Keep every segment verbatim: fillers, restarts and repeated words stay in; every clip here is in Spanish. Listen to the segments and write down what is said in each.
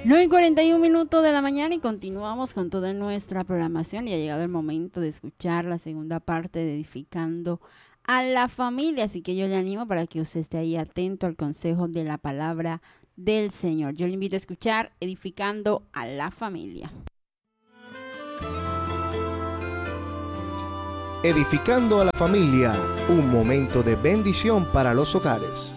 nueve y cuarenta y un minutos de la mañana y continuamos con toda nuestra programación y ha llegado el momento de escuchar la segunda parte de Edificando a la Familia, así que yo le animo para que usted esté ahí atento al consejo de la palabra del Señor. Yo le invito a escuchar Edificando a la Familia. Edificando a la Familia, un momento de bendición para los hogares.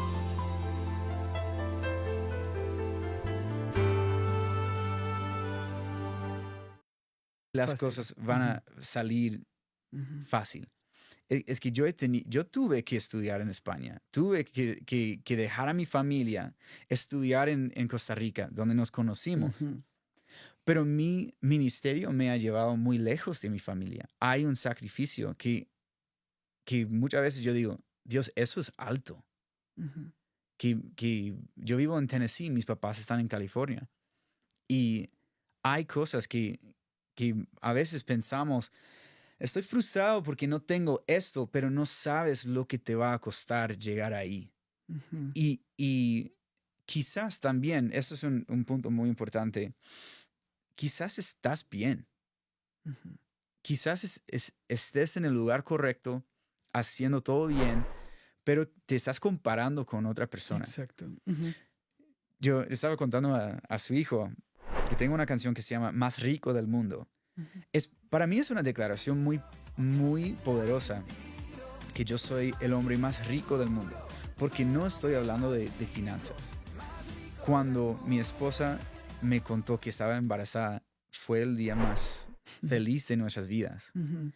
Las Fácil. cosas van a salir Ujú. fácil. E- Es que yo, he teni- yo tuve que estudiar en España, tuve que, que- que dejar a mi familia, estudiar en, en Costa Rica, donde nos conocimos. Ujú. Pero mi ministerio me ha llevado muy lejos de mi familia. Hay un sacrificio que, que muchas veces yo digo, Dios, eso es alto. Ujú. Que, que yo vivo en Tennessee, mis papás están en California. Y hay cosas que, que a veces pensamos, estoy frustrado porque no tengo esto, pero no sabes lo que te va a costar llegar ahí. Ujú. Y, y quizás también, eso es un, un punto muy importante, quizás estás bien. Ujú. Quizás es- es- estés en el lugar correcto, haciendo todo bien, pero te estás comparando con otra persona. Exacto. Ujú. Yo le estaba contando a, a su hijo que tengo una canción que se llama Más rico del mundo. Ujú. Es, para mí es una declaración muy, muy poderosa que yo soy el hombre más rico del mundo, porque no estoy hablando de, de finanzas. Cuando mi esposa me contó que estaba embarazada, fue el día más feliz de nuestras vidas. Ujú.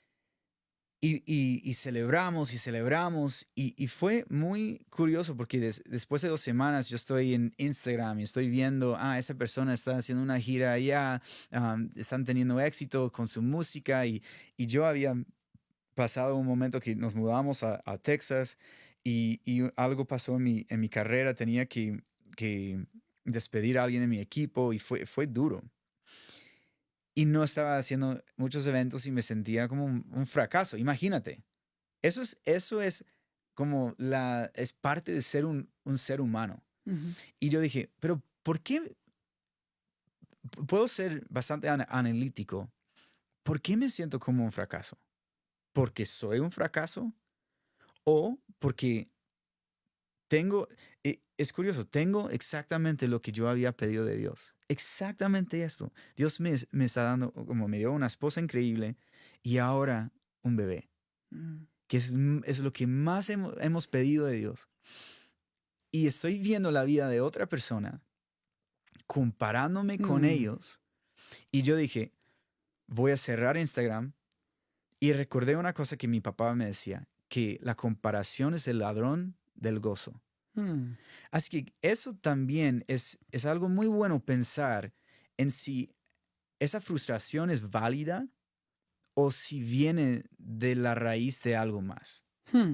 Y, y- y celebramos y celebramos y, y fue muy curioso porque des- después de dos semanas yo estoy en Instagram y estoy viendo, ah, esa persona está haciendo una gira allá, um, están teniendo éxito con su música y, y yo había pasado un momento que nos mudamos a, a Texas y, y algo pasó en mi, en mi carrera, tenía que, que despedir a alguien de mi equipo y fue, fue duro. Y no estaba haciendo muchos eventos y me sentía como un, un fracaso. Imagínate. Eso es, eso es como la, es parte de ser un, un ser humano. Ujú. Y yo dije, pero ¿por qué? Puedo ser bastante ana- analítico. ¿Por qué me siento como un fracaso? ¿Porque soy un fracaso? ¿O porque tengo, eh, es curioso, tengo exactamente lo que yo había pedido de Dios? Exactamente esto. Dios me, me está dando, como me dio una esposa increíble y ahora un bebé, Ujú. que es, es lo que más hemos, hemos pedido de Dios. Y estoy viendo la vida de otra persona, comparándome con Mm. ellos. Y yo dije, voy a cerrar Instagram. Y recordé una cosa que mi papá me decía, que la comparación es el ladrón del gozo. Mm. Así que eso también es, es algo muy bueno pensar en si esa frustración es válida o si viene de la raíz de algo más. Hmm.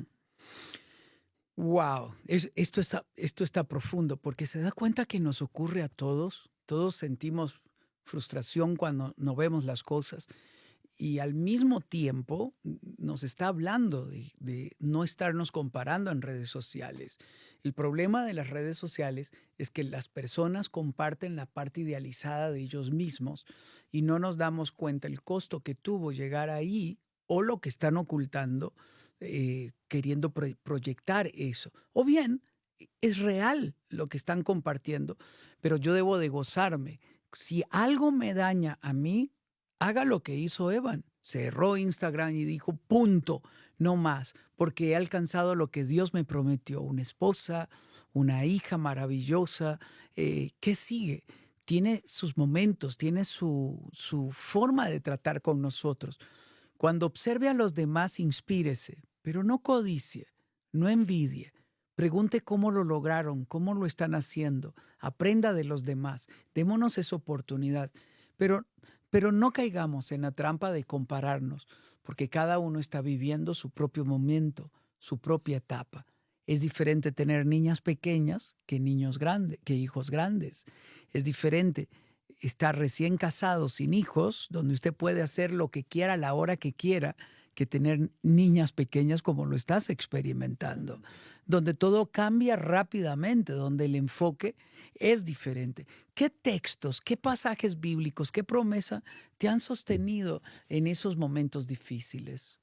Wow, es- esto, está, esto está profundo porque se da cuenta que nos ocurre a todos. Todos sentimos frustración cuando no vemos las cosas y al mismo tiempo nos está hablando de, de no estarnos comparando en redes sociales. El problema de las redes sociales es que las personas comparten la parte idealizada de ellos mismos y no nos damos cuenta el costo que tuvo llegar ahí o lo que están ocultando eh, queriendo pro- proyectar eso. O bien, es real lo que están compartiendo, pero yo debo de gozarme. Si algo me daña a mí, haga lo que hizo Evan. Cerró Instagram y dijo, punto, no más, porque he alcanzado lo que Dios me prometió, una esposa, una hija maravillosa. Eh, ¿Qué sigue? Tiene sus momentos, tiene su, su forma de tratar con nosotros. Cuando observe a los demás, inspírese, pero no codicie, no envidie. Pregunte cómo lo lograron, cómo lo están haciendo. Aprenda de los demás. Démonos esa oportunidad. Pero, pero no caigamos en la trampa de compararnos, porque cada uno está viviendo su propio momento, su propia etapa. Es diferente tener niñas pequeñas que niños grandes, que hijos grandes. Es diferente estar recién casado sin hijos, donde usted puede hacer lo que quiera a la hora que quiera, que tener niñas pequeñas como lo estás experimentando, donde todo cambia rápidamente, donde el enfoque es diferente. ¿Qué textos, qué pasajes bíblicos, qué promesa te han sostenido en esos momentos difíciles?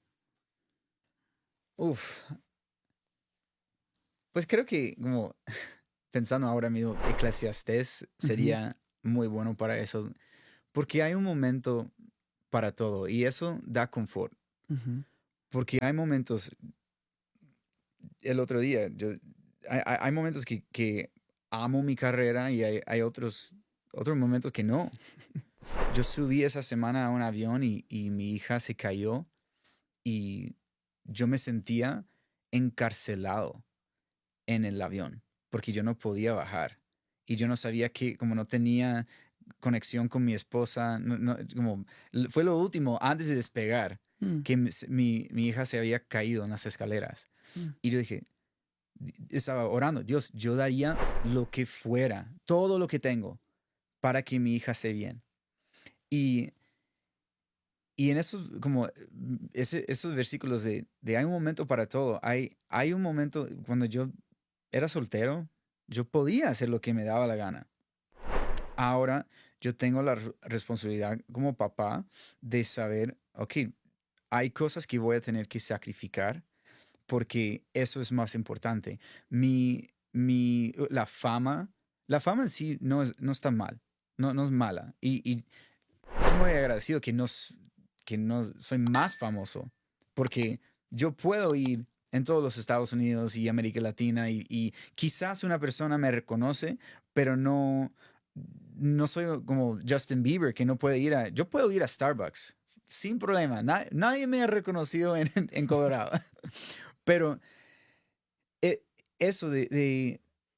Uf, pues creo que como pensando ahora mismo, Eclesiastés sería uh-huh. muy bueno para eso, porque hay un momento para todo y eso da confort. Uh-huh. Porque hay momentos, el otro día, yo, hay, hay momentos que, que amo mi carrera y hay, hay otros, otros momentos que no. Yo subí esa semana a un avión y, y mi hija se cayó y yo me sentía encarcelado en el avión porque yo no podía bajar y yo no sabía que, como no tenía conexión con mi esposa, no, no, como fue lo último antes de despegar mm. que mi, mi hija se había caído en las escaleras mm. y yo dije, estaba orando, Dios, yo daría lo que fuera, todo lo que tengo para que mi hija esté bien. Y Y en esos, como ese, esos versículos de, de hay un momento para todo, hay, hay un momento, cuando yo era soltero, yo podía hacer lo que me daba la gana. Ahora yo tengo la responsabilidad como papá de saber, ok, hay cosas que voy a tener que sacrificar porque eso es más importante. Mi, mi, la fama, la fama en sí no, es, no está mal, no, no es mala. Y, y estoy muy agradecido que nos... que no soy más famoso, porque yo puedo ir en todos los Estados Unidos y América Latina y, y quizás una persona me reconoce, pero no, no soy como Justin Bieber, que no puede ir a... Yo puedo ir a Starbucks sin problema. Na, nadie me ha reconocido en, en Colorado. Pero eh, eso de, de,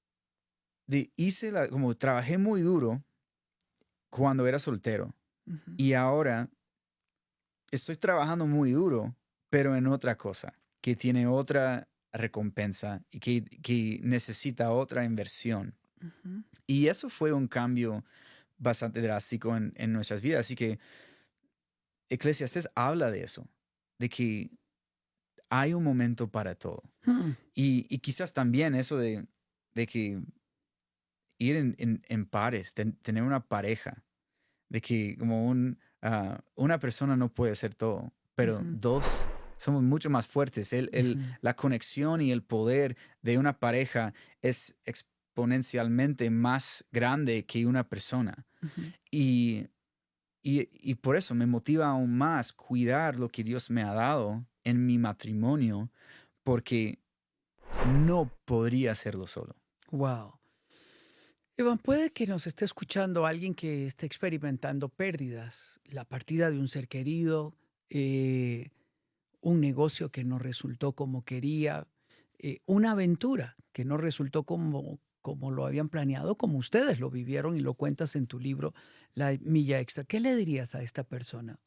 de hice la... como trabajé muy duro cuando era soltero. Uh-huh. Y ahora estoy trabajando muy duro, pero en otra cosa, que tiene otra recompensa y que, que necesita otra inversión. Uh-huh. Y eso fue un cambio bastante drástico en, en nuestras vidas. Así que Eclesiastés habla de eso, de que hay un momento para todo. Uh-huh. Y, y quizás también eso de, de que ir en, en, en pares, ten, tener una pareja, de que como un... Uh, una persona no puede hacer todo, pero uh-huh. dos somos mucho más fuertes. El, el, uh-huh. La conexión y el poder de una pareja es exponencialmente más grande que una persona. Uh-huh. Y, y, y por eso me motiva aún más cuidar lo que Dios me ha dado en mi matrimonio, porque no podría hacerlo solo. Wow. Evan, puede que nos esté escuchando alguien que esté experimentando pérdidas, la partida de un ser querido, eh, un negocio que no resultó como quería, eh, una aventura que no resultó como, como lo habían planeado, como ustedes lo vivieron y lo cuentas en tu libro, La Milla Extra. ¿Qué le dirías a esta persona?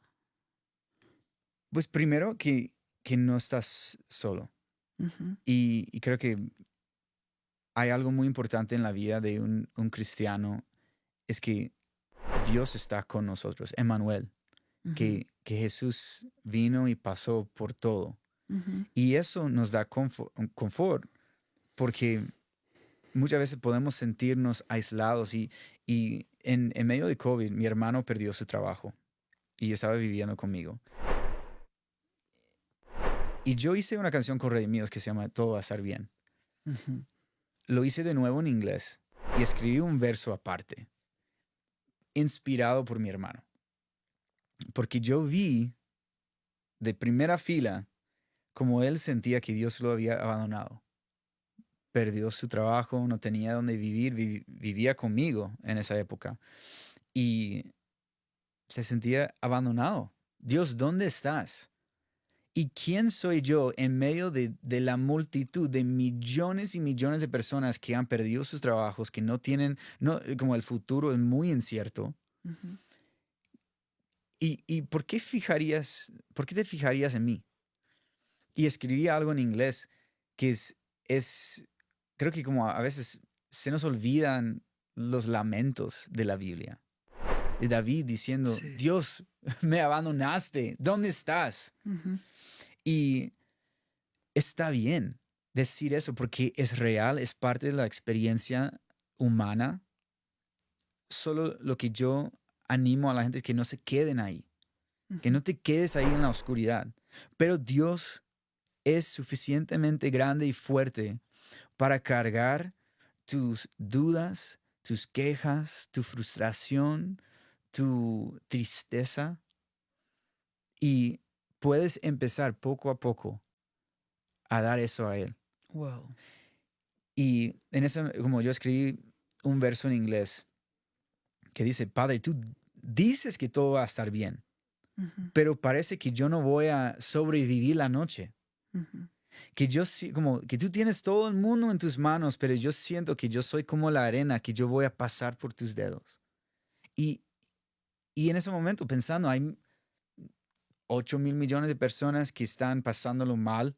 Pues primero que, que no estás solo. Uh-huh. y, y creo que hay algo muy importante en la vida de un, un cristiano, es que Dios está con nosotros, Emmanuel, uh-huh. que, que Jesús vino y pasó por todo. Uh-huh. Y eso nos da confort, confort, porque muchas veces podemos sentirnos aislados. Y, y en, en medio de COVID, mi hermano perdió su trabajo y estaba viviendo conmigo. Y yo hice una canción con Redimidos que se llama Todo va a estar bien. Uh-huh. Lo hice de nuevo en inglés y escribí un verso aparte, inspirado por mi hermano. Porque yo vi de primera fila como él sentía que Dios lo había abandonado. Perdió su trabajo, no tenía dónde vivir, vi- vivía conmigo en esa época. Y se sentía abandonado. Dios, ¿dónde estás? ¿Y quién soy yo en medio de, de la multitud de millones y millones de personas que han perdido sus trabajos, que no tienen, no, como el futuro es muy incierto? Uh-huh. ¿Y, y por qué fijarías, por qué te fijarías en mí? Y escribí algo en inglés que es, es, creo que como a veces se nos olvidan los lamentos de la Biblia. De David diciendo, sí. Dios, me abandonaste, ¿dónde estás? Uh-huh. Y está bien decir eso porque es real, es parte de la experiencia humana. Solo lo que yo animo a la gente es que no se queden ahí, que no te quedes ahí en la oscuridad. Pero Dios es suficientemente grande y fuerte para cargar tus dudas, tus quejas, tu frustración, tu tristeza. Y puedes empezar poco a poco a dar eso a Él. Wow. Y en ese, como yo escribí un verso en inglés que dice, Padre, tú dices que todo va a estar bien, Uh-huh. pero parece que yo no voy a sobrevivir la noche. Uh-huh. Que yo como que tú tienes todo el mundo en tus manos, pero yo siento que yo soy como la arena, que yo voy a pasar por tus dedos. Y, y en ese momento pensando, hay ocho mil millones de personas que están pasándolo mal.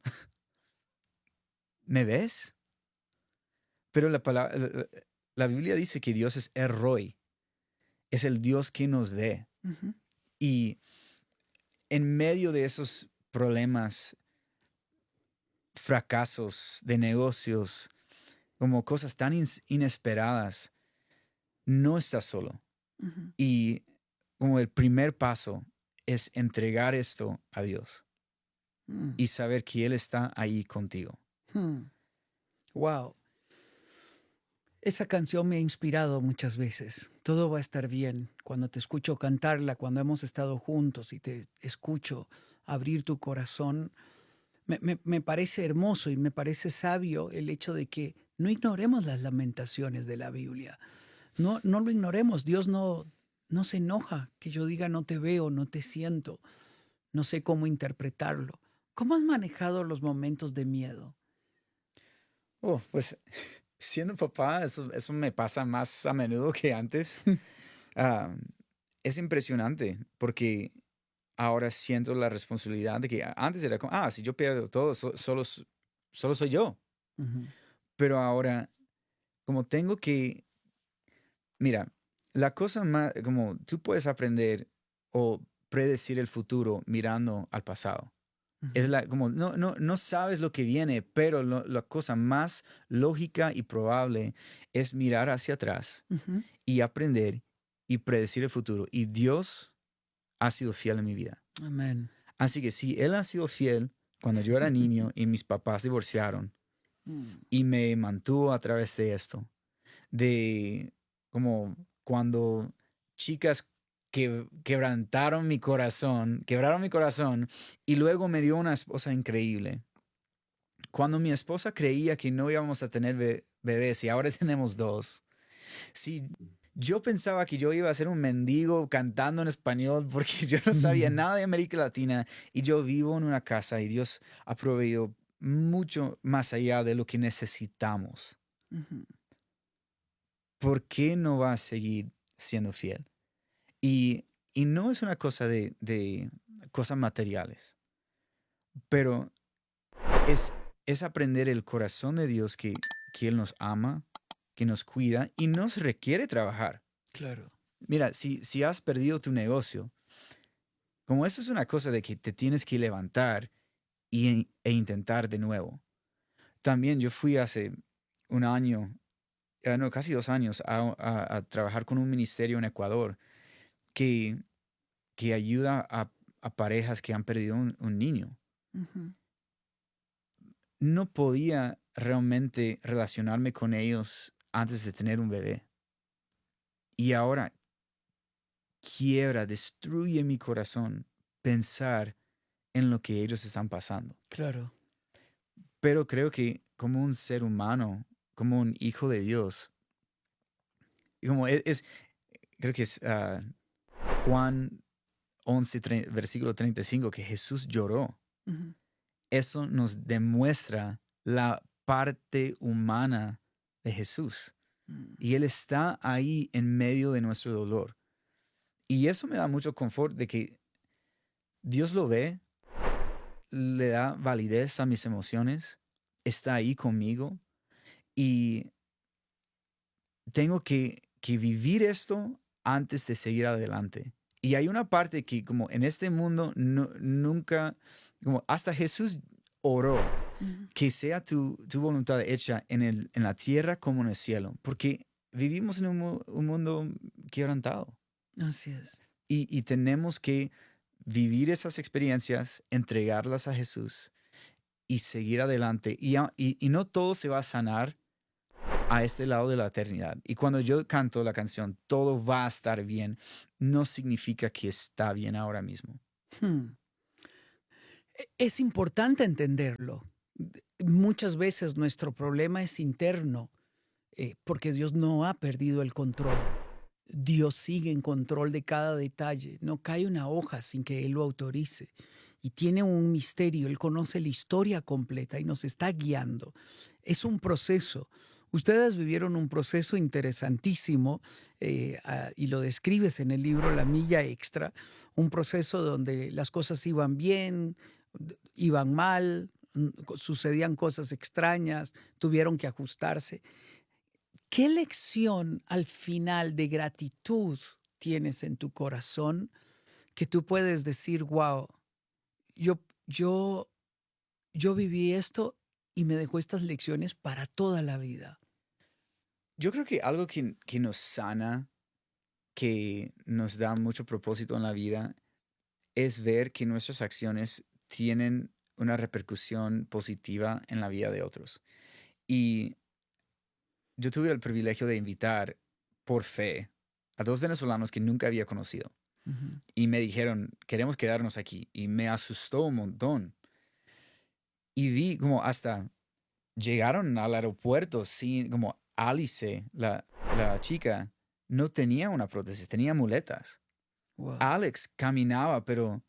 ¿Me ves? Pero la, palabra, la, la Biblia dice que Dios es el Roy, es el Dios que nos ve. Uh-huh. Y en medio de esos problemas, fracasos de negocios, como cosas tan in- inesperadas, no estás solo. Uh-huh. Y como el primer paso es entregar esto a Dios Mm. y saber que Él está ahí contigo. Hmm. Wow. Esa canción me ha inspirado muchas veces. Todo va a estar bien. Cuando te escucho cantarla, cuando hemos estado juntos y te escucho abrir tu corazón, me, me, me parece hermoso y me parece sabio el hecho de que no ignoremos las lamentaciones de la Biblia. No, no lo ignoremos. Dios no, no se enoja que yo diga no te veo, no te siento, no sé cómo interpretarlo. ¿Cómo has manejado los momentos de miedo? Oh, pues siendo papá, eso, eso me pasa más a menudo que antes. Ah, es impresionante porque ahora siento la responsabilidad de que antes era como, ah, si yo pierdo todo, so- solo, s- solo soy yo. Uh-huh. Pero ahora, como tengo que, mira, la cosa más, como tú puedes aprender o predecir el futuro mirando al pasado. Es Uh-huh. la, como, no, no, no sabes lo que viene, pero lo- la cosa más lógica y probable es mirar hacia atrás Uh-huh. y aprender y predecir el futuro. Y Dios ha sido fiel en mi vida. Amén. Así que si Él ha sido fiel cuando yo era niño y mis papás divorciaron Mm. y me mantuvo a través de esto, de como cuando chicas que quebrantaron mi corazón, quebraron mi corazón y luego me dio una esposa increíble. Cuando mi esposa creía que no íbamos a tener be- bebés y ahora tenemos dos, si yo pensaba que yo iba a ser un mendigo cantando en español porque yo no sabía nada de América Latina y yo vivo en una casa y Dios ha proveído mucho más allá de lo que necesitamos. Uh-huh. ¿Por qué no va a seguir siendo fiel? Y, y no es una cosa de, de cosas materiales, pero es, es aprender el corazón de Dios que, que Él nos ama, que nos cuida y nos requiere trabajar. Claro. Mira, si, si has perdido tu negocio, como eso es una cosa de que te tienes que levantar y, e intentar de nuevo. También yo fui hace un año, eh, no, casi dos años, a, a- a trabajar con un ministerio en Ecuador que, que ayuda a, a parejas que han perdido un, un niño. Uh-huh. No podía realmente relacionarme con ellos antes de tener un bebé. Y ahora quiebra, destruye mi corazón pensar en lo que ellos están pasando. Claro. Pero creo que como un ser humano, como un hijo de Dios, como es, es- creo que es ah, Juan once, tre- versículo treinta y cinco, que Jesús lloró. Uh-huh. Eso nos demuestra la parte humana de Jesús. Mm. Y Él está ahí en medio de nuestro dolor. Y eso me da mucho confort de que Dios lo ve, le da validez a mis emociones, está ahí conmigo y tengo que, que vivir esto antes de seguir adelante. Y hay una parte que como en este mundo no- nunca como hasta Jesús oró Ujú. que sea tu, tu voluntad hecha en, el, en la tierra como en el cielo, porque vivimos en un, mu- un mundo quebrantado Así es. y, y tenemos que vivir esas experiencias, entregarlas a Jesús y seguir adelante. Y, a- y, y no todo se va a sanar a este lado de la eternidad. Y cuando yo canto la canción, todo va a estar bien, no significa que está bien ahora mismo. Hmm. E- Es importante entenderlo. D- Muchas veces nuestro problema es interno, eh, porque Dios no ha perdido el control. Dios sigue en control de cada detalle. No cae una hoja sin que Él lo autorice. Y tiene un misterio. Él conoce la historia completa y nos está guiando. Es un proceso. Ustedes vivieron un proceso interesantísimo eh, ah, y lo describes en el libro La Milla Extra. Un proceso donde las cosas iban bien, d- iban mal, mm, co- sucedían cosas extrañas, tuvieron que ajustarse. ¿Qué lección al final de gratitud tienes en tu corazón que tú puedes decir, wow, yo, yo, yo viví esto y me dejó estas lecciones para toda la vida? Yo creo que algo que, que nos sana, que nos da mucho propósito en la vida, es ver que nuestras acciones tienen una repercusión positiva en la vida de otros. Y yo tuve el privilegio de invitar por fe a dos venezolanos que nunca había conocido. Ujú. Y me dijeron, queremos quedarnos aquí. Y me asustó un montón. Y vi como hasta llegaron al aeropuerto sin, como Alice, la, la chica, no tenía una prótesis, tenía muletas. Wow. Alex caminaba, pero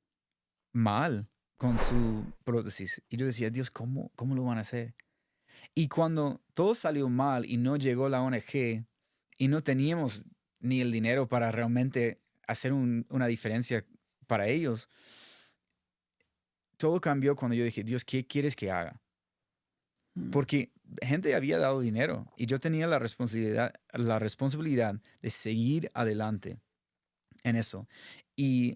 mal con su prótesis. Y yo decía, Dios, ¿cómo, cómo lo van a hacer? Y cuando todo salió mal y no llegó la O N G y no teníamos ni el dinero para realmente hacer un- una diferencia para ellos, todo cambió cuando yo dije, Dios, ¿qué quieres que haga? Mm. Porque gente había dado dinero y yo tenía la responsabilidad, la responsabilidad de seguir adelante en eso. Y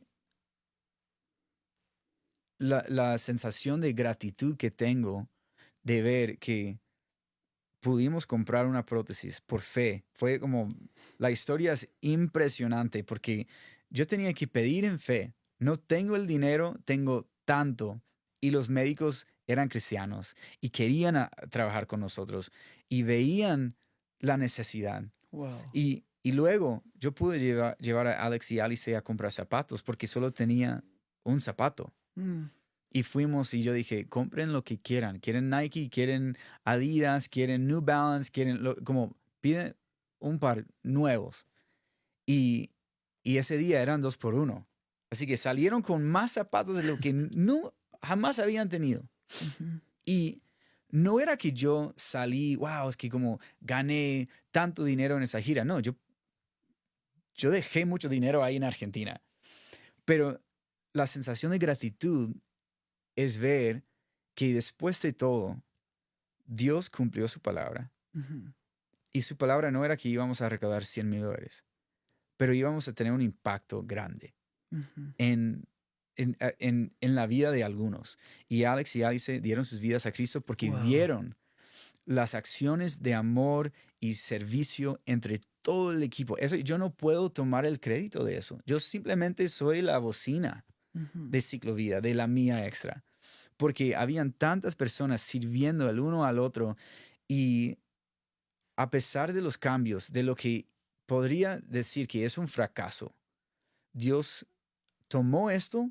la, la sensación de gratitud que tengo de ver que pudimos comprar una prótesis por fe. Fue como, la historia es impresionante porque yo tenía que pedir en fe. No tengo el dinero, tengo tanto. Y los médicos eran cristianos y querían a- trabajar con nosotros y veían la necesidad. Wow. Y, y luego yo pude llevar, llevar a Alex y Alice a comprar zapatos porque solo tenía un zapato. Mm. Y fuimos y yo dije, compren lo que quieran. Quieren Nike, quieren Adidas, quieren New Balance, quieren lo- como piden un par nuevos. Y, y ese día eran dos por uno. Así que salieron con más zapatos de lo que no jamás habían tenido. Ujú. Y no era que yo salí, wow, es que como gané tanto dinero en esa gira. No, yo, yo dejé mucho dinero ahí en Argentina. Pero la sensación de gratitud es ver que después de todo, Dios cumplió su palabra. Ujú. Y su palabra no era que íbamos a recaudar cien mil dólares, pero íbamos a tener un impacto grande Ujú. en, en, a- en- en la vida de algunos. Y Alex y Alice dieron sus vidas a Cristo porque Wow. vieron las acciones de amor y servicio entre todo el equipo. Eso, yo no puedo tomar el crédito de eso. Yo simplemente soy la bocina Ujú. de Ciclovida, de la mía extra. Porque habían tantas personas sirviendo el uno al otro y a pesar de los cambios, de lo que podría decir que es un fracaso, Dios tomó esto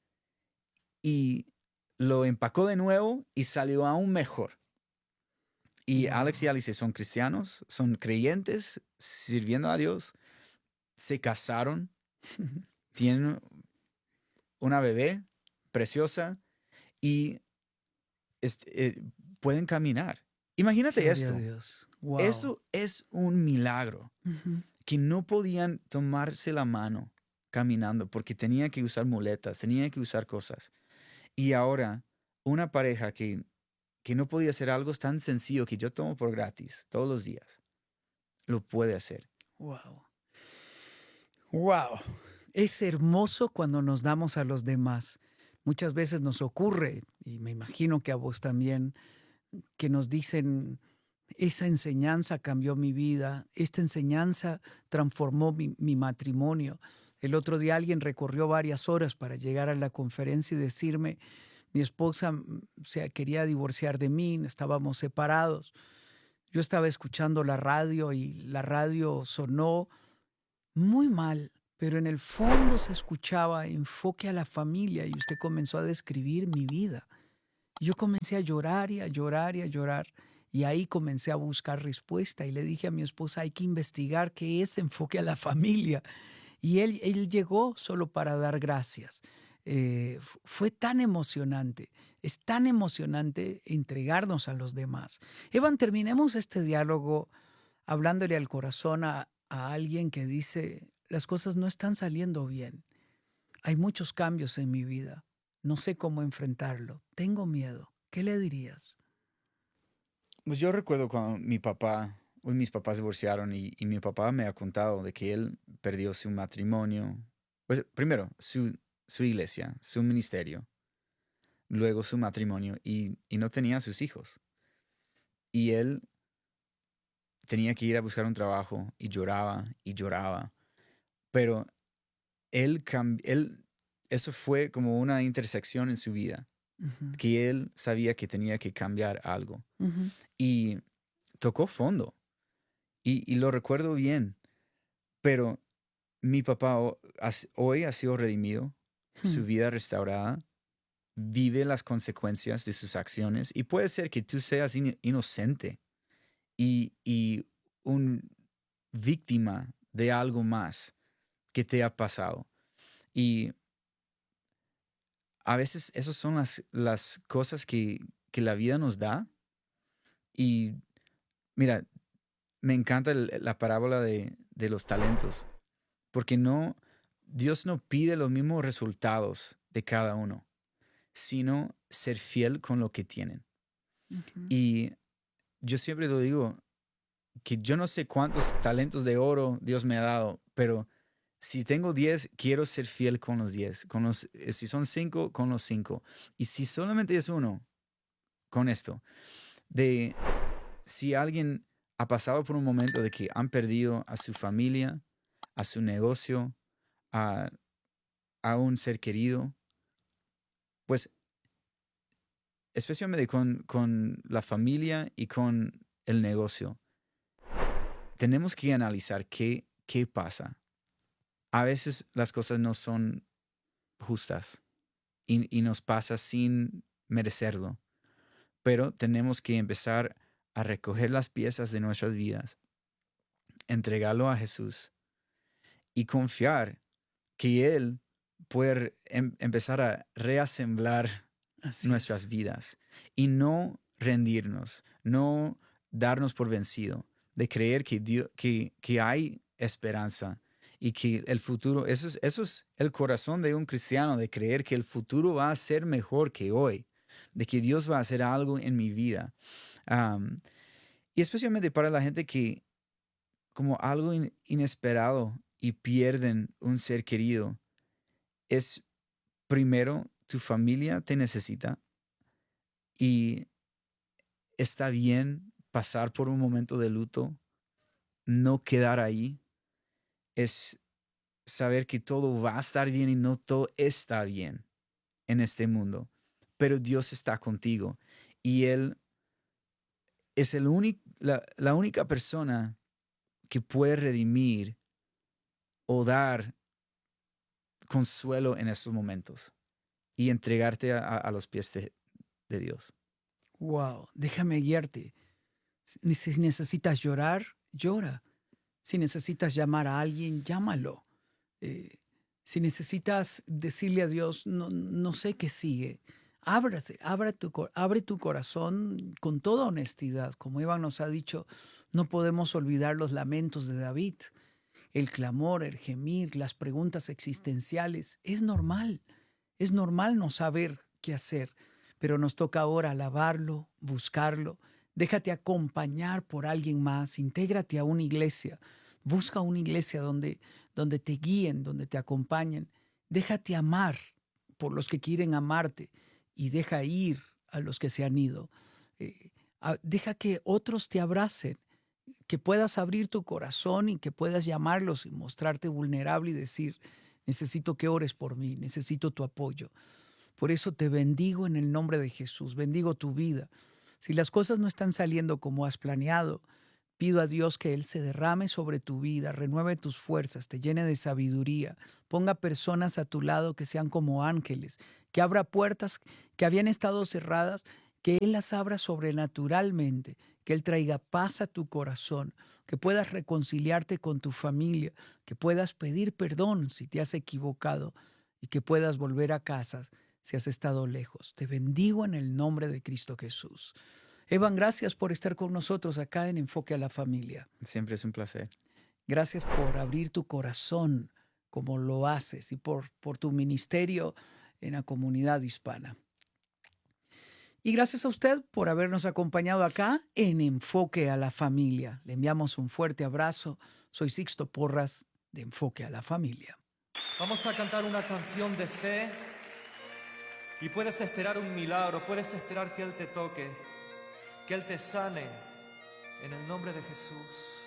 y lo empacó de nuevo y salió aún mejor. Y Wow. Alex y Alice son cristianos, son creyentes, sirviendo a Dios, se casaron, tienen una bebé preciosa y este, eh, pueden caminar. Imagínate Gloria a esto. Dios. Wow. Eso es un milagro, Ujú. que no podían tomarse la mano caminando porque tenía que usar muletas, tenía que usar cosas. Y ahora, una pareja que, que no podía hacer algo tan sencillo que yo tomo por gratis todos los días, lo puede hacer. Wow. Wow. Es hermoso cuando nos damos a los demás, Muchas veces nos ocurre, y me imagino que a vos también, que nos dicen, esa enseñanza cambió mi vida, esta enseñanza transformó mi, mi matrimonio. El otro día alguien recorrió varias horas para llegar a la conferencia y decirme, mi esposa se quería divorciar de mí, estábamos separados. Yo estaba escuchando la radio y la radio sonó muy mal, pero en el fondo se escuchaba enfoque a la familia y usted comenzó a describir mi vida. Yo comencé a llorar y a llorar y a llorar y ahí comencé a buscar respuesta y le dije a mi esposa, hay que investigar qué es enfoque a la familia. Y él, él llegó solo para dar gracias. Eh, fue tan emocionante, es tan emocionante entregarnos a los demás. Evan, terminemos este diálogo hablándole al corazón a, a alguien que dice, las cosas no están saliendo bien. Hay muchos cambios en mi vida. No sé cómo enfrentarlo. Tengo miedo. ¿Qué le dirías? Pues yo recuerdo cuando mi papá, uy, mis papás divorciaron y, y mi papá me ha contado de que él perdió su matrimonio. Pues primero, su, su iglesia, su ministerio, luego su matrimonio y, y no tenía sus hijos. Y él tenía que ir a buscar un trabajo y lloraba y lloraba. Pero él, cambi- él, eso fue como una intersección en su vida, Uh-huh. que él sabía que tenía que cambiar algo. Ujú. Y tocó fondo. Y, y lo recuerdo bien. Pero mi papá ho- has- hoy ha sido redimido, su Hmm. vida restaurada, vive las consecuencias de sus acciones. Y puede ser que tú seas in- inocente y, y un víctima de algo más que te ha pasado. Y a veces esas son las, las cosas que, que la vida nos da. Y mira, me encanta el- la parábola de, de los talentos, porque no, Dios no pide los mismos resultados de cada uno, sino ser fiel con lo que tienen. Ujú. Y yo siempre lo digo, que yo no sé cuántos talentos de oro Dios me ha dado, pero si tengo diez, quiero ser fiel con los diez. Con los, eh, si son cinco, con los cinco. Y si solamente es uno, con esto. De si alguien ha pasado por un momento de que han perdido a su familia, a su negocio, a, a un ser querido, pues especialmente con, con la familia y con el negocio, tenemos que analizar qué, qué pasa. A veces las cosas no son justas y, y nos pasa sin merecerlo, pero tenemos que empezar a recoger las piezas de nuestras vidas, entregarlo a Jesús y confiar que Él puede em- empezar a reasemblar Así nuestras es. vidas y no rendirnos, no darnos por vencido, de creer que, Dios, que, que hay esperanza y que el futuro, eso es, eso es el corazón de un cristiano, de creer que el futuro va a ser mejor que hoy, de que Dios va a hacer algo en mi vida. Um, y especialmente para la gente que como algo in- inesperado y pierden un ser querido, es primero tu familia te necesita y está bien pasar por un momento de luto, no quedar ahí, es saber que todo va a estar bien y no todo está bien en este mundo, pero Dios está contigo y Él es el único, la, la única persona que puede redimir o dar consuelo en esos momentos y entregarte a, a los pies de, de Dios. Wow, déjame guiarte. Si si necesitas llorar, llora. Si necesitas llamar a alguien, llámalo. Eh, si necesitas decirle a Dios, no, no sé qué sigue, ábrase, abre tu, cor- abre tu corazón con toda honestidad. Como Iván nos ha dicho, no podemos olvidar los lamentos de David, el clamor, el gemir, las preguntas existenciales. Es normal, es normal no saber qué hacer, pero nos toca ahora alabarlo, buscarlo. Déjate acompañar por alguien más, intégrate a una iglesia, busca una iglesia donde, donde te guíen, donde te acompañen. Déjate amar por los que quieren amarte y deja ir a los que se han ido. Eh, a, deja que otros te abracen, que puedas abrir tu corazón y que puedas llamarlos y mostrarte vulnerable y decir, necesito que ores por mí, necesito tu apoyo. Por eso te bendigo en el nombre de Jesús, bendigo tu vida. Si las cosas no están saliendo como has planeado, pido a Dios que Él se derrame sobre tu vida, renueve tus fuerzas, te llene de sabiduría, ponga personas a tu lado que sean como ángeles, que abra puertas que habían estado cerradas, que Él las abra sobrenaturalmente, que Él traiga paz a tu corazón, que puedas reconciliarte con tu familia, que puedas pedir perdón si te has equivocado y que puedas volver a casa si has estado lejos. Te bendigo en el nombre de Cristo Jesús. Evan, gracias por estar con nosotros acá en Enfoque a la Familia. Siempre es un placer. Gracias por abrir tu corazón como lo haces y por, por tu ministerio en la comunidad hispana. Y gracias a usted por habernos acompañado acá en Enfoque a la Familia. Le enviamos un fuerte abrazo. Soy Sixto Porras de Enfoque a la Familia. Vamos a cantar una canción de fe y puedes esperar un milagro, puedes esperar que Él te toque, que Él te sane en el nombre de Jesús.